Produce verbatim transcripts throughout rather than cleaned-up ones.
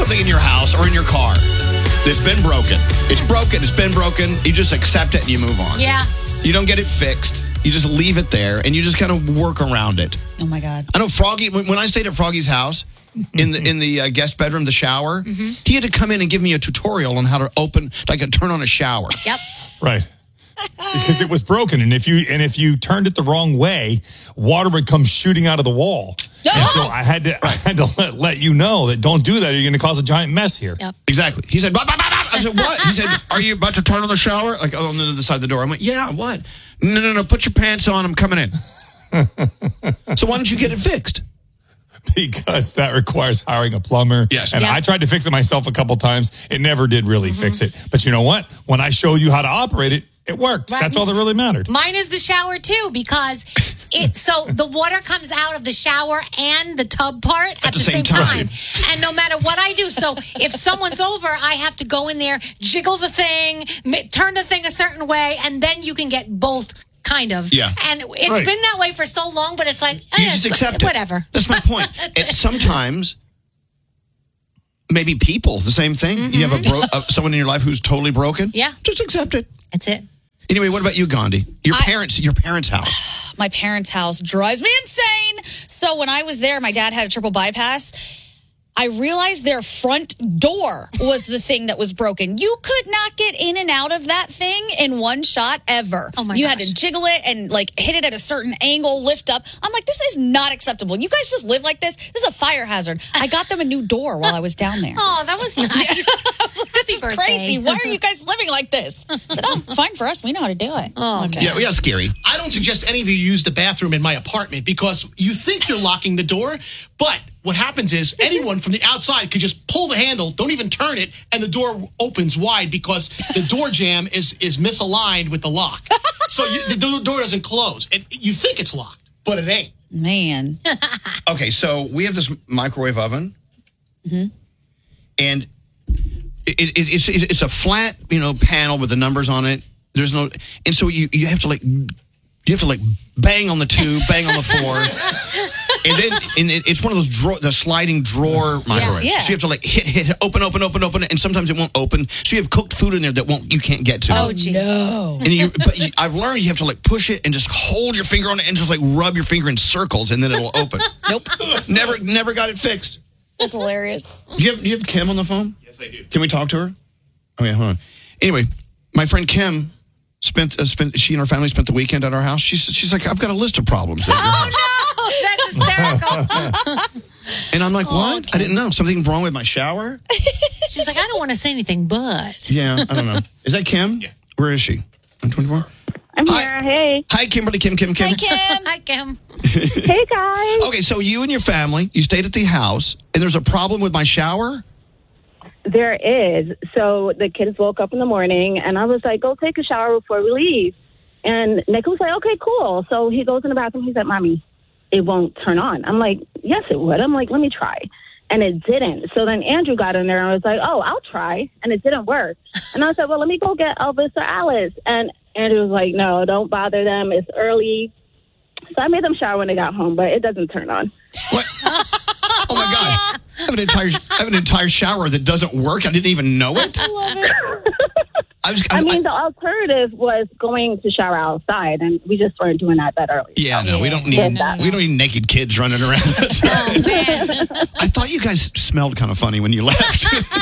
something in your house or in your car that's been broken. It's broken. It's been broken. You just accept it and you move on. Yeah. You don't get it fixed. You just leave it there and you just kind of work around it. Oh my God. I know Froggy, when, when I stayed at Froggy's house in the in the uh, guest bedroom, the shower, mm-hmm. he had to come in and give me a tutorial on how to open, like a turn on a shower. Yep. Right. Because it was broken, and if you and if you turned it the wrong way, water would come shooting out of the wall. Oh! And so I had to I had to let, let you know that don't do that. Or you're going to cause a giant mess here. Yep. Exactly. He said, bah, bah, bah, bah. I said, what? He said, are you about to turn on the shower? Like on the other side of the door. I went, yeah. What? No, no, no. Put your pants on. I'm coming in. So why don't you get it fixed? Because that requires hiring a plumber. Yes. And Yeah. I tried to fix it myself a couple times. It never did really mm-hmm. fix it. But you know what? When I showed you how to operate it, it worked. Right. That's all that really mattered. Mine is the shower too, because it so the water comes out of the shower and the tub part at, At the the same same, time. time. And no matter what I do, so if someone's over, I have to go in there, jiggle the thing, ma- turn the thing a certain way, and then you can get both. Kind of. Yeah. And it's Right. been that way for so long, but it's like, You eh, just accept it. whatever. That's my point. It's sometimes, maybe people, the same thing. Mm-hmm. You have a bro- uh, someone in your life who's totally broken. Yeah. Just accept it. That's it. Anyway, what about you, Gandhi? Your I- parents, your parents' house. My parents' house drives me insane. So when I was there, my dad had a triple bypass. I realized their front door was the thing that was broken. You could not get in and out of that thing in one shot ever. Oh my you gosh. had to jiggle it and like hit it at a certain angle, lift up. I'm like, this is not acceptable. You guys just live like this. This is a fire hazard. I got them a new door while I was down there. Oh, that was nice. I was like, this Happy is birthday. crazy. Why are you guys living like this? I said, oh, it's fine for us. We know how to do it. Oh, okay. Yeah, yeah, scary. I don't suggest any of you use the bathroom in my apartment because you think you're locking the door, but what happens is anyone from the outside could just pull the handle, don't even turn it, and the door opens wide because the door jamb is is misaligned with the lock. So you, the door doesn't close. And you think it's locked, but it ain't. Man. Okay, so we have this microwave oven, Mm-hmm. and it, it, it's it's a flat, you know, panel with the numbers on it. There's no, and so you you have to like you have to like bang on the tube, bang on the floor, and then and it, it's one of those drawer, the sliding drawer microwaves. yeah. So you have to like hit hit open open open open, and sometimes it won't open. So you have cooked food in there that won't you can't get to. Oh, geez. No. And you, but you, I've learned you have to like push it and just hold your finger on it and just like rub your finger in circles and then it'll open. Nope. Never, never got it fixed. That's hilarious. Do you have, do you have Kim on the phone? Yes, I do. Can we talk to her? Okay, hold on. Anyway, my friend Kim spent uh, spent she and her family spent the weekend at our house. She's she's like, I've got a list of problems at your house. Oh, no. That's hysterical. And I'm like, Oh, what? Kim. I didn't know. Something wrong with my shower? She's like, I don't want to say anything, but. Yeah, I don't know. Is that Kim? Yeah. Where is she? I'm twenty-four? I'm Hi. here. Hey. Hi, Kimberly, Kim, Kim, Kim. Hi, Kim. Hi, Kim. Hey, guys. Okay, so you and your family, you stayed at the house, and there's a problem with my shower? There is. So the kids woke up in the morning, and I was like, go take a shower before we leave. And Nick was like, okay, cool. So he goes in the bathroom. He's like, Mommy, it won't turn on. I'm like, yes, it would. I'm like, let me try. And it didn't. So then Andrew got in there and I was like, oh, I'll try. And it didn't work. And I said, well, let me go get Elvis or Alice. And Andrew was like, no, don't bother them. It's early. So I made them shower when they got home, but it doesn't turn on. What? Oh, my God. I have, an entire, I have an entire shower that doesn't work. I didn't even know it. I love it. I, was, I, I mean, I, the alternative was going to shower outside, and we just weren't doing that that early. yeah, no, we don't need Yeah, no, no. we don't need naked kids running around. Oh, man. I thought you guys smelled kind of funny when you left.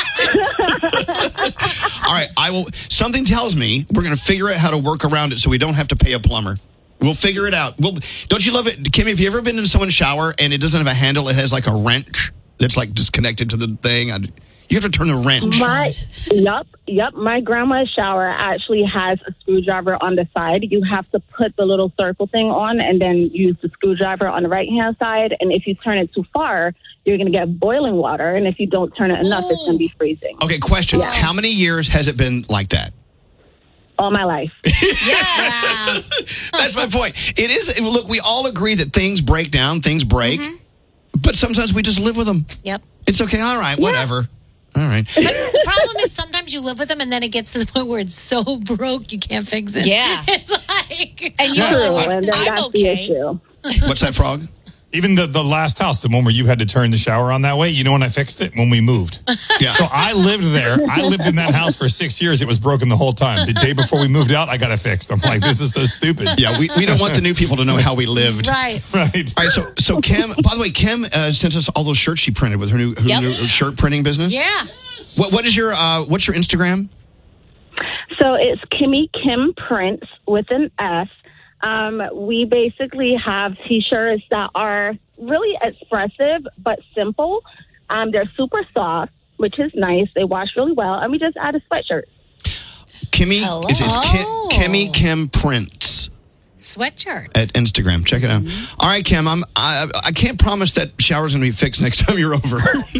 All right, I will. Something tells me we're going to figure out how to work around it so we don't have to pay a plumber. We'll figure it out. We'll, don't you love it, Kim? Have you ever been in someone's shower and it doesn't have a handle? It has like a wrench that's like disconnected to the thing. I, you have to turn the wrench. My, yep, yep. My grandma's shower actually has a screwdriver on the side. You have to put the little circle thing on and then use the screwdriver on the right-hand side. And if you turn it too far, you're going to get boiling water. And if you don't turn it enough, it's going to be freezing. Okay, question. Yeah. How many years has it been like that? All my life. Wow. That's my point. It is. Look, we all agree that things break down, things break, but sometimes we just live with them. Yep. It's okay. All right, whatever. All right. But the problem is sometimes you live with them and then it gets to the point where it's so broke you can't fix it. Yeah. It's like... And you're True, like, and then I'm that's okay. the issue. What's that, Frog? Even the, the last house, the one where you had to turn the shower on that way, you know when I fixed it? When we moved. Yeah. So I lived there. I lived in that house for six years. It was broken the whole time. The day before we moved out, I got it fixed. I'm like, this is so stupid. Yeah, we, we don't want the new people to know how we lived. Right. Right. All right, so so Kim, by the way, Kim uh, sent us all those shirts she printed with her new, her Yep. new shirt printing business. Yeah. What what is your uh, what's your Instagram? So it's Kimmy Kim Prints with an S. Um, we basically have T-shirts that are really expressive but simple. Um, they're super soft, which is nice. They wash really well, and we just add a sweatshirt. Kimmy, Hello. it's, it's Kim, Oh. Kimmy Kim Prints Sweatshirt. at Instagram. Check it out. All right, Kim, I'm I I can't promise that shower's gonna be fixed next time you're over.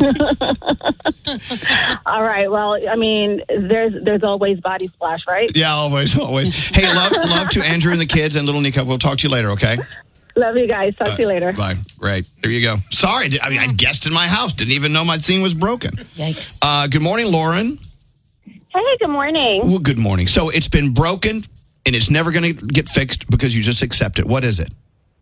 All right. Well, I mean, there's there's always body splash, right? Yeah, always, always. Hey, love love to Andrew and the kids and little Nico. We'll talk to you later, okay? Love you guys. Talk to you later. Bye. Great. There you go. Sorry, I mean I guessed in my house. Didn't even know my thing was broken. Yikes. Uh, good morning, Lauren. Hey, good morning. Well, good morning. So it's been broken and it's never going to get fixed because you just accept it. What is it?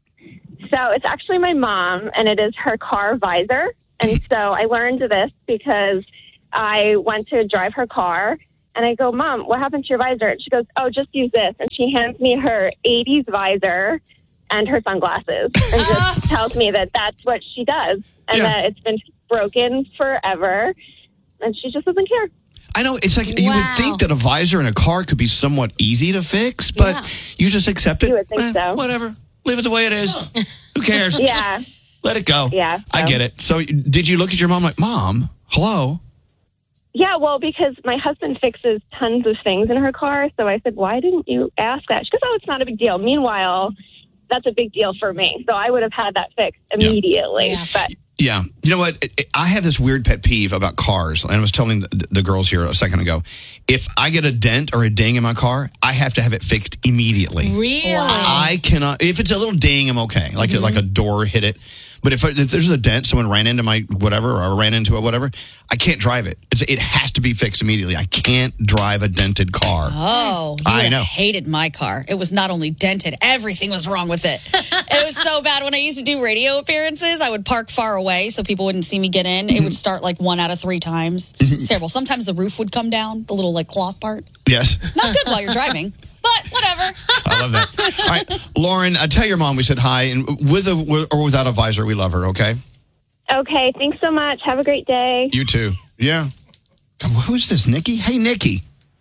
So it's actually my mom, and it is her car visor. And so I learned this because I went to drive her car, and I go, Mom, what happened to your visor? And she goes, oh, just use this. And she hands me her eighties visor and her sunglasses and just tells me that that's what she does and Yeah. that it's been broken forever, and she just doesn't care. I know it's like you Wow. would think that a visor in a car could be somewhat easy to fix, but Yeah. you just accept it. You would think Eh, so. Whatever. Leave it the way it is. Who cares? Yeah. Let it go. Yeah, I so. get it. So did you look at your mom like, Mom, hello? Yeah, well, because my husband fixes tons of things in her car, so I said, why didn't you ask that? She goes, oh, it's not a big deal. Meanwhile, that's a big deal for me, so I would have had that fixed immediately. Yeah. But Yeah. You know what? It- it- I have this weird pet peeve about cars, and I was telling the, the girls here a second ago. If I get a dent or a ding in my car, I have to have it fixed immediately. Really? I cannot. If it's a little ding, I'm okay. Like a, like a door hit it. But if, if there's a dent, someone ran into my whatever, or I ran into it, whatever, I can't drive it. It's, it has to be fixed immediately. I can't drive a dented car. Oh, you I would know. have hated my car. It was not only dented, everything was wrong with it. It was so bad. When I used to do radio appearances, I would park far away so people wouldn't see me get in. It would start like one out of three times. It's terrible. Sometimes the roof would come down, the little like cloth part. Yes, Not good while you're driving, but whatever. I love that. All right, Lauren, uh, tell your mom we said hi, and with a with, or without a visor, we love her. Okay, okay, thanks so much. Have a great day. you too. Yeah. God, who's this, Nikki? Hey, Nikki,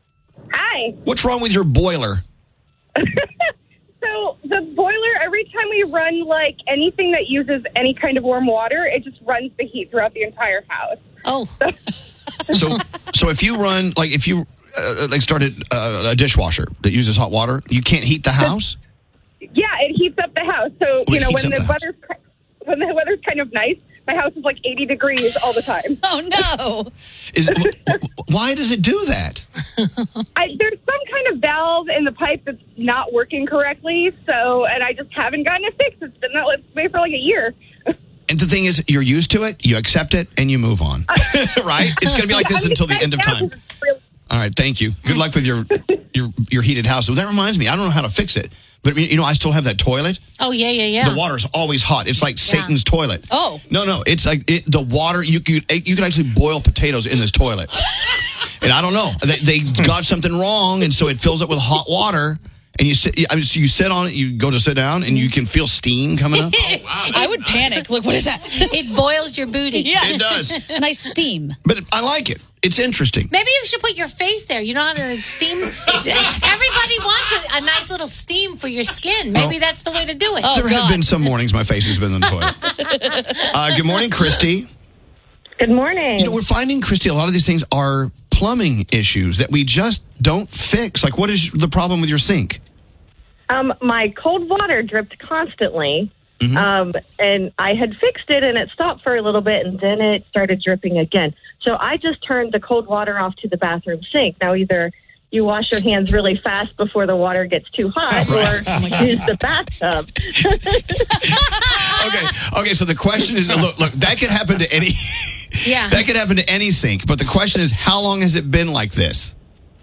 Hi. what's wrong with your boiler? So the boiler, every time we run like anything that uses any kind of warm water, it just runs the heat throughout the entire house. Oh, So, so if you run like if you uh, like started uh, a dishwasher that uses hot water, you can't heat the house. Yeah, it heats up the house. So Oh, you it know heats when up the the house. weather's when the weather's kind of nice, my house is like eighty degrees all the time. Oh, no. Is w- w- why does it do that? I, there's some kind of valve in the pipe that's not working correctly. So, and I just haven't gotten it fixed. It's been that way for like a year. And the thing is, you're used to it, you accept it, and you move on. Right? It's going to be like this I'm until the just- end of yeah, time. it's really- All right, thank you. Good luck with your your your heated house. So that reminds me, I don't know how to fix it, but you know, I still have that toilet. oh yeah, yeah, yeah. The water's always hot. It's like Yeah. Satan's toilet. Oh. No, no, it's like it, the water. You could you could actually boil potatoes in this toilet. And I don't know, they, they got something wrong, and so it fills up with hot water. And you sit, I mean, so you sit on it, you go to sit down, and you can feel steam coming up. I would panic. Like, what is that? It boils your booty. Yes. It does. A nice steam. But I like it. It's interesting. Maybe you should put your face there. You know how to steam? Everybody wants a, a nice little steam for your skin. Maybe Oh. that's the way to do it. Oh, There have God. been some mornings my face has been in the toilet. Uh, good morning, Christy. Good morning. You know, we're finding, Christy, a lot of these things are plumbing issues that we just don't fix. Like, what is the problem with your sink? Um, my cold water dripped constantly, um, and I had fixed it, and it stopped for a little bit, and then it started dripping again. So I just turned the cold water off to the bathroom sink. Now, either you wash your hands really fast before the water gets too hot, or use the bathtub. Okay, okay. So the question is, look, look, that could happen to any, Yeah. that could happen to any sink. But the question is, how long has it been like this?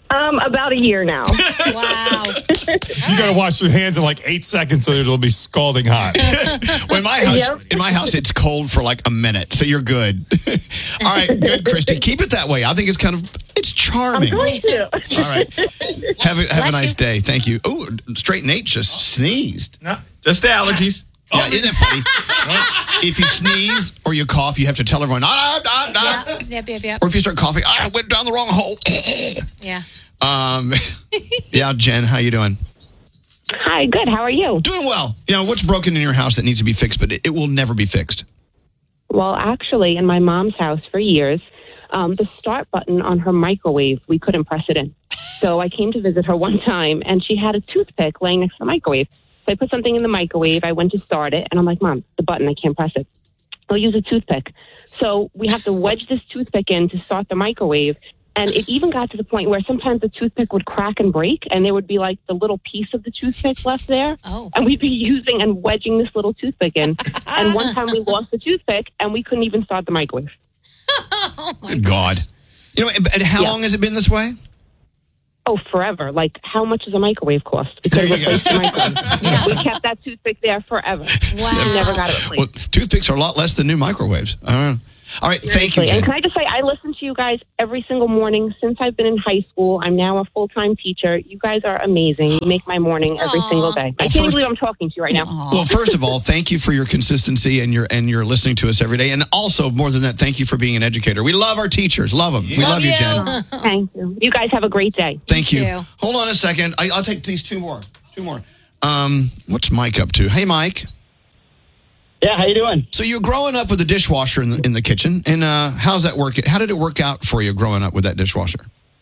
Um, about a year now. Wow. You got to wash your hands in like eight seconds so it'll be scalding hot. Well, in my house, Yep. in my house, it's cold for like a minute, so you're good. All right, good, Christy. Keep it that way. I think it's kind of it's charming. I'm going to. All right, have a, have a Bless nice you. day. Thank you. Oh, Straight Nate just sneezed. No, just the allergies. Yeah, isn't that funny? If you sneeze or you cough, you have to tell everyone. Ah, ah, ah. Yeah. Yep, yep, yep. Or if you start coughing, ah, I went down the wrong hole. Yeah. Um, yeah, Jen, how you doing? Hi, good. How are you? Doing well. You know, what's broken in your house that needs to be fixed, but it, it will never be fixed? Well, actually, in my mom's house for years, um, the start button on her microwave, we couldn't press it in. So I came to visit her one time, and she had a toothpick laying next to the microwave. So I put something in the microwave. I went to start it, and I'm like, Mom, the button, I can't press it. I'll use a toothpick. So we have to wedge this toothpick in to start the microwave. And it even got to the point where sometimes the toothpick would crack and break, and there would be like the little piece of the toothpick left there. Oh. And we'd be using and wedging this little toothpick in. And one time we lost the toothpick, and we couldn't even start the microwave. Good God. You know, and and how Yeah. long has it been this way? Oh, forever. Like, how much does a microwave cost? Because There you we replaced the microwave. We kept that toothpick there forever. Wow. We never got it replaced. Well, toothpicks are a lot less than new microwaves. I don't know. All right, thank you, And Jen. can I just say, I listen to you guys every single morning since I've been in high school. I'm now a full-time teacher. You guys are amazing. You make my morning every Aw. single day. I Well, can't first- believe I'm talking to you right now. Well, first of all, thank you for your consistency and your and your listening to us every day. And also, more than that, thank you for being an educator. We love our teachers. Love them. We love you, Jen. Thank you. You guys have a great day. Thank you. you. Hold on a second. I, I'll take these two more. Two more. Um, what's Mike up to? Hey, Mike. Yeah, how you doing? So you're growing up with a dishwasher in the, in the kitchen, and uh, how's that work? How did it work out for you growing up with that dishwasher?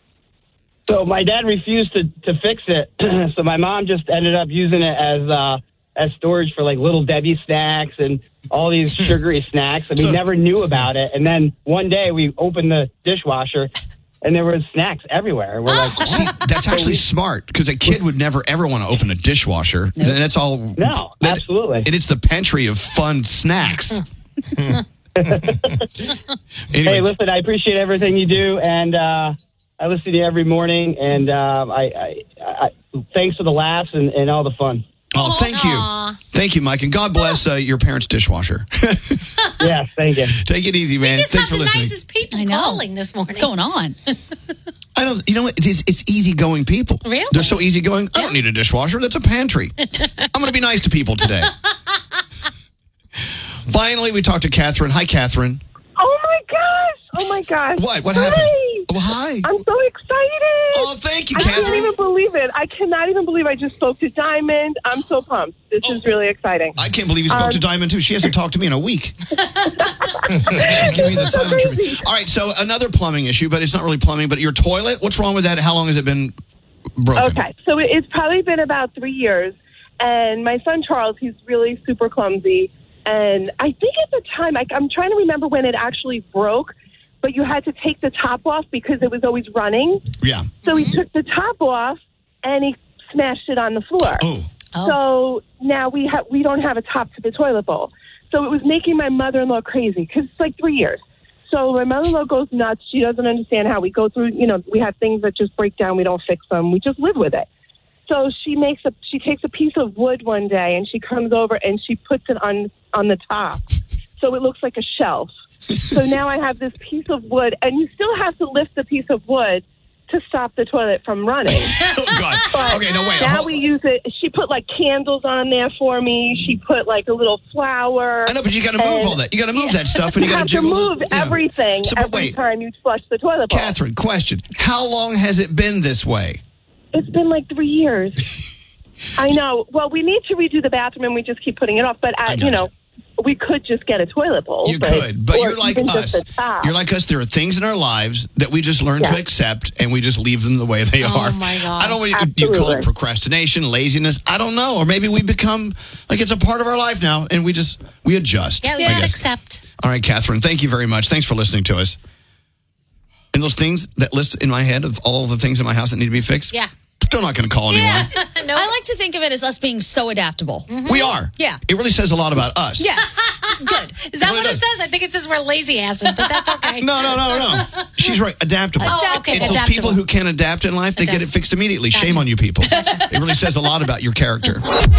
So my dad refused to, to fix it, so my mom just ended up using it as uh, as storage for like Little Debbie snacks and all these sugary snacks, and we So- never knew about it. And then one day we opened the dishwasher, and there was snacks everywhere. We're like, See, that's actually smart because a kid would never ever want to open a dishwasher. And that's all. no, that- absolutely. And it's the pantry of fun snacks. Hey, Anyway, listen, I appreciate everything you do, and uh, I listen to you every morning. And uh, I, I, I, thanks for the laughs and, and all the fun. oh, thank Aw. you, thank you, Mike, and God bless uh, your parents' dishwasher. Yes, thank you. Take it easy, man. Just Thanks have for the listening. nicest people I know. calling this morning. What's going on? I don't. You know what? It's it's easygoing people. Really? They're so easygoing. I don't need a dishwasher. That's a pantry. I'm going to be nice to people today. Finally, we talked to Catherine. Hi, Catherine. Oh my gosh! Oh my gosh! What? What Hi. happened? Oh, hi. I'm so excited! Oh, thank you, I can't Catherine. even believe it. I cannot even believe I just spoke to Diamond. I'm so pumped. This Oh. is really exciting. I can't believe you spoke Um, to Diamond too. She hasn't talked to me in a week. She's giving me the So silent treatment. crazy. All right, so another plumbing issue, but it's not really plumbing. But your toilet, what's wrong with that? How long has it been broken? Okay, so it- it's probably been about three years, and my son Charles, he's really super clumsy, and I think at the time, I, I'm trying to remember when it actually broke, but you had to take the top off because it was always running. Yeah. So he took the top off and he smashed it on the floor. Oh. So now we have we don't have a top to the toilet bowl. So it was making my mother-in-law crazy because it's like three years. So my mother-in-law goes nuts. She doesn't understand how we go through. You know, we have things that just break down. We don't fix them. We just live with it. So she makes a she takes a piece of wood one day and she comes over and she puts it on on the top, so it looks like a shelf. So now I have this piece of wood, and you still have to lift the piece of wood to stop the toilet from running. Oh, God. But Okay, no, wait. now hold- we use it. She put like candles on there for me. She put like a little flower. I know, but you got to move And- all that. You got to move that stuff, and you, You got have to jiggle the- move yeah. everything So, but every wait, time you flush the toilet bowl. Catherine, question: how long has it been this way? It's been like three years. I know. Well, we need to redo the bathroom, and we just keep putting it off. But I uh, got you know, we could just get a toilet bowl. You but, could, but or you're like even us. just the top. You're like us. There are things in our lives that we just learn to Yeah. accept, and we just leave them the way they Oh, are. my gosh. I don't know what you, you call it, Absolutely. procrastination, laziness. I don't know, or maybe we become like it's a part of our life now, and we just we adjust. Yeah, we I just guess. accept. All right, Catherine, thank you very much. Thanks for listening to us. And those things, that list in my head of all the things in my house that need to be fixed, Yeah. still not going to call anyone. No. I like to think of it as us being so adaptable. We are. Yeah. It really says a lot about us. Yes, this is good. Is that Well, it what it does. says? I think it says we're lazy asses, but that's okay. No, no, no, no. she's right. Adaptable. Oh, okay, It's those adaptable. people who can't adapt in life, they get it fixed immediately. Shame on you people. It really says a lot about your character.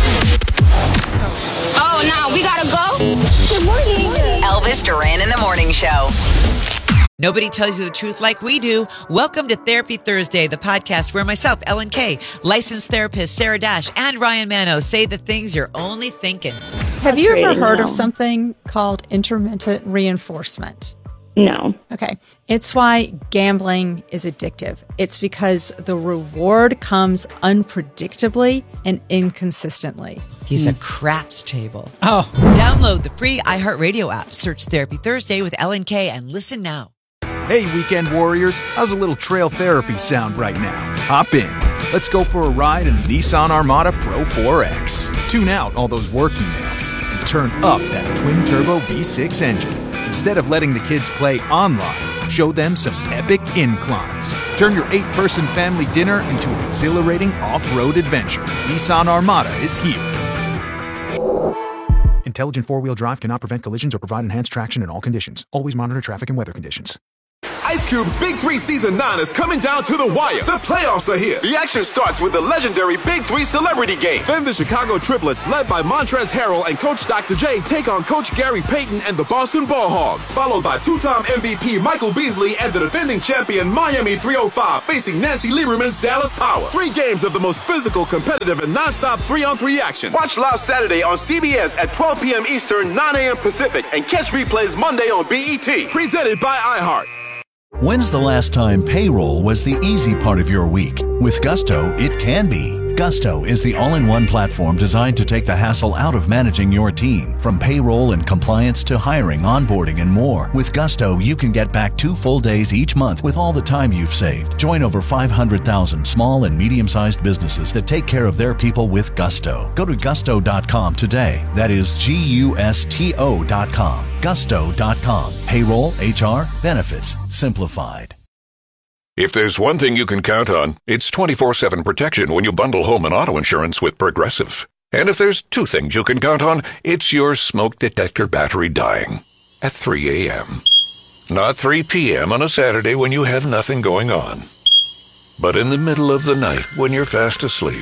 Oh, now we gotta go? Good morning. Elvis Duran in the Morning Show. Nobody tells you the truth like we do. Welcome to Therapy Thursday, the podcast where myself, Ellen Kay, licensed therapist Sarah Dash, and Ryan Mano say the things you're only thinking. Have you ever heard No. of something called intermittent reinforcement? No. Okay. It's why gambling is addictive. It's because the reward comes unpredictably and inconsistently. He's a craps table. Oh. Download the free iHeartRadio app. Search Therapy Thursday with Ellen Kay and listen now. Hey, weekend warriors. How's a little trail therapy sound right now? Hop in. Let's go for a ride in the Nissan Armada Pro four X. Tune out all those work emails and turn up that twin-turbo V six engine. Instead of letting the kids play online, show them some epic inclines. Turn your eight-person family dinner into an exhilarating off-road adventure. Nissan Armada is here. Intelligent four-wheel drive cannot prevent collisions or provide enhanced traction in all conditions. Always monitor traffic and weather conditions. Ice Cube's Big Three Season nine is coming down to the wire. The playoffs are here. The action starts with the legendary Big Three Celebrity Game. Then the Chicago Triplets, led by Montrezl Harrell and Coach Doctor J, take on Coach Gary Payton and the Boston Ball Hogs. Followed by two-time M V P Michael Beasley and the defending champion Miami three oh five facing Nancy Lieberman's Dallas Power. Three games of the most physical, competitive, and non-stop three-on-three action. Watch live Saturday on C B S at twelve p.m. Eastern, nine a.m. Pacific, and catch replays Monday on B E T. Presented by iHeart. When's the last time payroll was the easy part of your week? With Gusto, it can be. Gusto is the all-in-one platform designed to take the hassle out of managing your team. From payroll and compliance to hiring, onboarding, and more. With Gusto, you can get back two full days each month with all the time you've saved. Join over five hundred thousand small and medium-sized businesses that take care of their people with Gusto. Go to gusto dot com today. That is G U S T O dot com. gusto dot com. Payroll, H R, benefits, simplified. If there's one thing you can count on, it's twenty-four seven protection when you bundle home and auto insurance with Progressive. And if there's two things you can count on, it's your smoke detector battery dying at three a.m. Not three p.m. on a Saturday when you have nothing going on, but in the middle of the night when you're fast asleep.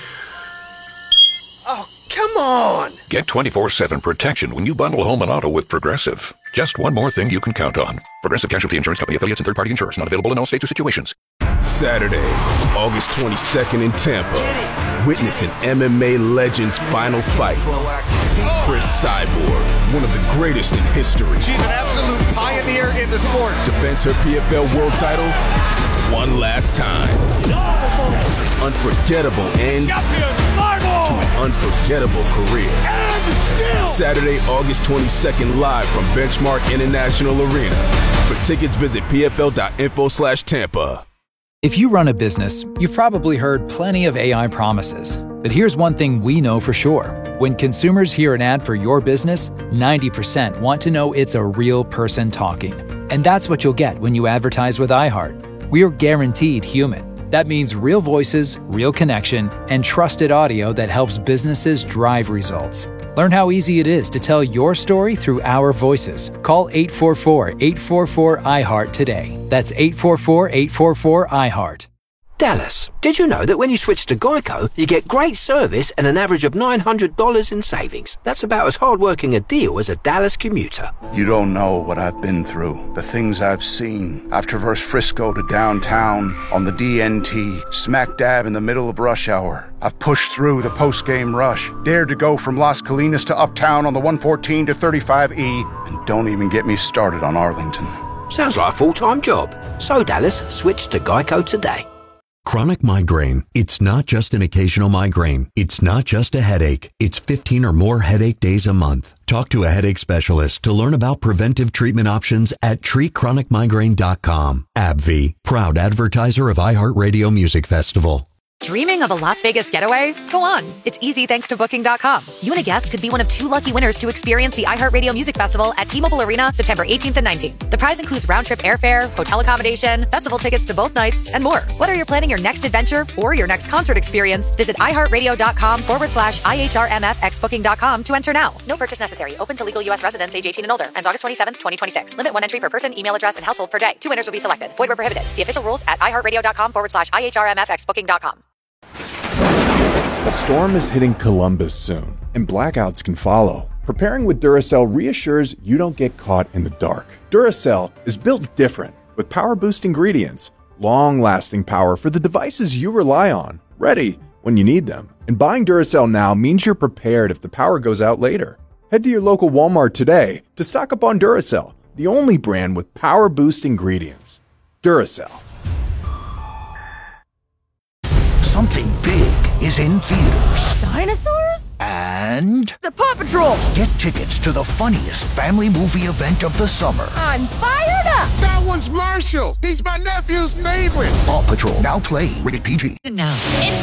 Oh, come on! Get twenty-four seven protection when you bundle home and auto with Progressive. Just one more thing you can count on. Progressive Casualty Insurance Company affiliates and third-party insurers. Not available in all states or situations. Saturday, August twenty-second in Tampa. Witness an M M A legend's final fight. Chris Cyborg, one of the greatest in history. She's an absolute pioneer in the sport. Defends her P F L world title one last time. Unforgettable end to an unforgettable career. Saturday, August twenty-second, live from Benchmark International Arena. For tickets, visit pfl.info slash Tampa. If you run a business, you've probably heard plenty of A I promises. But here's one thing we know for sure. When consumers hear an ad for your business, ninety percent want to know it's a real person talking. And that's what you'll get when you advertise with iHeart. We're guaranteed human. That means real voices, real connection, and trusted audio that helps businesses drive results. Learn how easy it is to tell your story through our voices. Call eight four four, eight four four, I heart today. That's eight four four, eight four four, I heart. Dallas, did you know that when you switch to Geico, you get great service and an average of nine hundred dollars in savings? That's about as hard-working a deal as a Dallas commuter. You don't know what I've been through, the things I've seen. I've traversed Frisco to downtown on the D N T, smack dab in the middle of rush hour. I've pushed through the post-game rush, dared to go from Las Colinas to Uptown on the one fourteen to thirty-five E, and don't even get me started on Arlington. Sounds like a full-time job. So, Dallas, switch to Geico today. Chronic migraine. It's not just an occasional migraine. It's not just a headache. It's fifteen or more headache days a month. Talk to a headache specialist to learn about preventive treatment options at treat chronic migraine dot com. AbbVie, proud advertiser of iHeartRadio Music Festival. Dreaming of a Las Vegas getaway? Go on. It's easy thanks to Booking dot com. You and a guest could be one of two lucky winners to experience the iHeartRadio Music Festival at T-Mobile Arena September eighteenth and nineteenth. The prize includes round-trip airfare, hotel accommodation, festival tickets to both nights, and more. Whether you're planning your next adventure or your next concert experience, visit iHeartRadio.com forward slash IHRMFX Booking dot com to enter now. No purchase necessary. Open to legal U S residents age eighteen and older. Ends August twenty-seventh, twenty twenty-six. Limit one entry per person, email address, and household per day. Two winners will be selected. Void where prohibited. See official rules at iHeartRadio.com forward slash IHRMFX Booking dot com. A storm is hitting Columbus soon, and blackouts can follow. Preparing with Duracell reassures you don't get caught in the dark. Duracell is built different, with power-boost ingredients, long-lasting power for the devices you rely on, ready when you need them. And buying Duracell now means you're prepared if the power goes out later. Head to your local Walmart today to stock up on Duracell, the only brand with power-boost ingredients. Duracell. Something big is in theaters. Dinosaurs? And The Paw Patrol! get tickets to the funniest family movie event of the summer. I'm fired up! That one's Marshall. He's my nephew's favorite. Paw Patrol, now playing rated P G. Now. It's